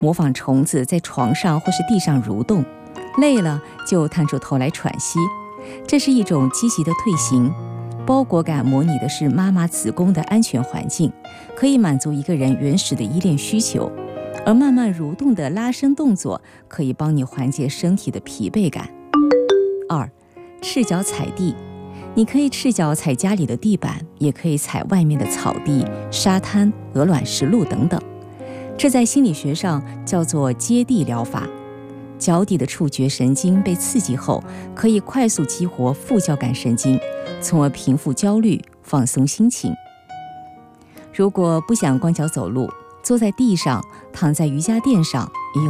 模仿虫子在床上或是地上蠕动，累了就探出头来喘息。这是一种积极的退行。包裹感模拟的是妈妈子宫的安全环境，可以满足一个人原始的依恋需求。而慢慢蠕动的拉伸动作可以帮你缓解身体的疲惫感。2. 赤脚踩地。你可以赤脚踩家里的地板，也可以踩外面的草地、沙滩、鹅卵石路等等。这在心理学上叫做接地疗法。脚底的触觉神经被刺激后，可以快速激活副交感神经，从而平复焦虑、放松心情。如果不想光脚走路，坐在地上、躺在瑜伽垫上，